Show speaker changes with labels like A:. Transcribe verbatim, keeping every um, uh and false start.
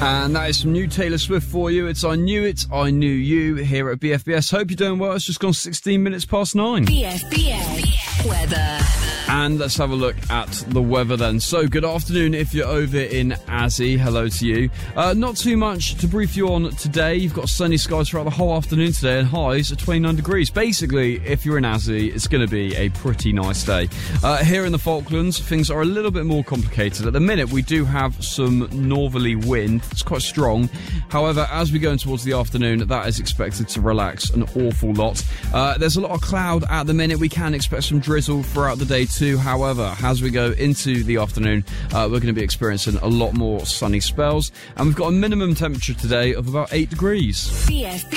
A: And that is some new Taylor Swift for you. It's I Knew It, I Knew You here at B F B S. Hope you're doing well. It's just gone sixteen minutes past nine.
B: B F B S weather.
A: And let's have a look at the weather then. So, good afternoon if you're over in Azzy. Hello to you. Uh, not too much to brief you on today. You've got sunny skies throughout the whole afternoon today and highs at twenty-nine degrees. Basically, if you're in Azzy, it's going to be a pretty nice day. Uh, here in the Falklands, things are a little bit more complicated. At the minute, we do have some northerly wind. It's quite strong. However, as we go in towards the afternoon, that is expected to relax an awful lot. Uh, there's a lot of cloud at the minute. We can expect some drizzle throughout the day too. However, as we go into the afternoon, uh, we're going to be experiencing a lot more sunny spells. And we've got a minimum temperature today of about eight degrees.
B: B F B